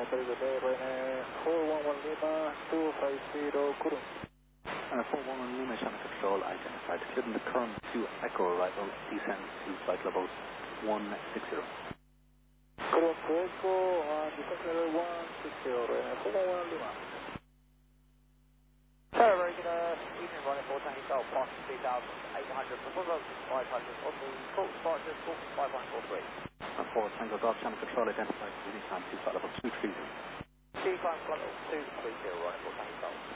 very good day, Ryanair 411 Lima 250 Kurun. 411 Lima Channel Control identified. Clearing the current to Echo arrival, descend to flight level 160. Kurun to Echo, descent level 160, Ryanair 411 Lima. Hello, very good evening, Ryanair 4 Tango Golf, Park 3800, proposal 500, on the court departure, 5143. 4 Tango Golf Channel Control identified. Leading time to flight level 230. Leading time flight level 230, Ryanair 4 Tango Golf.